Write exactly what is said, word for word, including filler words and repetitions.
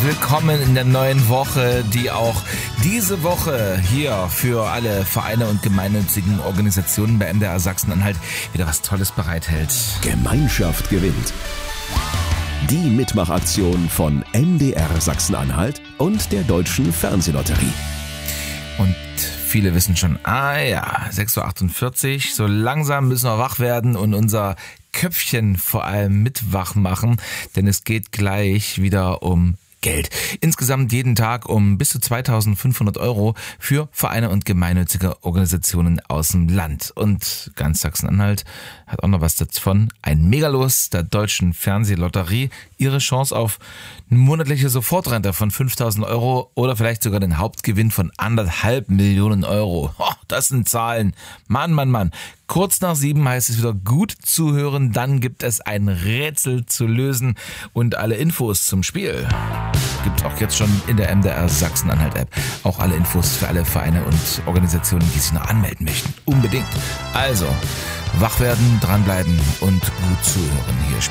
willkommen in der neuen Woche, die auch diese Woche hier für alle Vereine und gemeinnützigen Organisationen bei M D R Sachsen-Anhalt wieder was Tolles bereithält. Gemeinschaft gewinnt. Die Mitmachaktion von M D R Sachsen-Anhalt und der Deutschen Fernsehlotterie. Und viele wissen schon, ah ja, sechs Uhr achtundvierzig, so langsam müssen wir wach werden und unser Köpfchen vor allem mit wach machen, denn es geht gleich wieder um Geld. Insgesamt jeden Tag um bis zu zweitausendfünfhundert Euro für Vereine und gemeinnützige Organisationen aus dem Land. Und ganz Sachsen-Anhalt hat auch noch was davon. Ein Megalos der Deutschen Fernsehlotterie. Ihre Chance auf eine monatliche Sofortrente von fünftausend Euro oder vielleicht sogar den Hauptgewinn von anderthalb Millionen Euro. Oh, das sind Zahlen. Mann, Mann, Mann. Kurz nach sieben heißt es wieder gut zuhören, dann gibt es ein Rätsel zu lösen und alle Infos zum Spiel gibt auch jetzt schon in der M D R Sachsen-Anhalt-App. Auch alle Infos für alle Vereine und Organisationen, die sich noch anmelden möchten. Unbedingt. Also, wach werden, dranbleiben und gut zuhören. Hier spielt